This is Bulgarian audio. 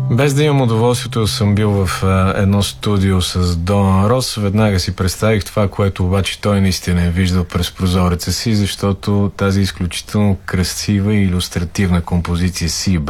Без да имам удоволствието, съм бил в едно студио с Дон Рос. Веднага си представих това, което обаче той наистина е виждал през прозореца си, защото тази изключително красива и илюстративна композиция си